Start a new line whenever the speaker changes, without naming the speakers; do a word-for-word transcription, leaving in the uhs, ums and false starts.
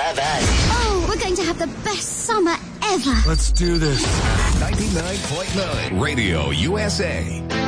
about that?
Oh, we're going to have the best summer ever.
Let's do this.
ninety-nine point nine Radio U S A.